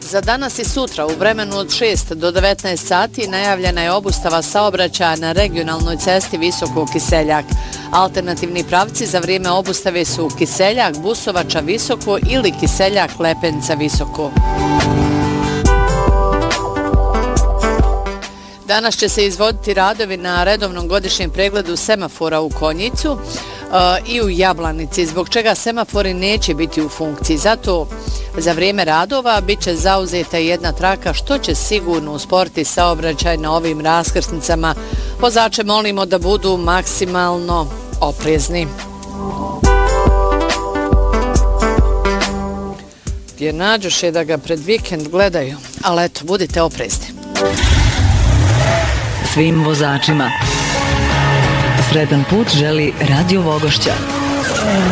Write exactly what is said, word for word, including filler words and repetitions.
Za danas i sutra u vremenu od šest do devetnaest sati najavljena je obustava saobraćaja na regionalnoj cesti Visoko-Kiseljak. Alternativni pravci za vrijeme obustave su Kiseljak, Busovača, Visoko ili Kiseljak, Lepenca, Visoko. Danas će se izvoditi radovi na redovnom godišnjem pregledu semafora u Konjicu uh, i u Jablanici, zbog čega semafori neće biti u funkciji. Zato za vrijeme radova bit će zauzeta jedna traka, što će sigurno usporiti saobraćaj na ovim raskrsnicama. Vozače molimo da budu maksimalno oprezni. Gdje nađoše da ga pred vikend gledaju, ali eto, budite oprezni. Svim vozačima sretan put želi Radio Vogošća.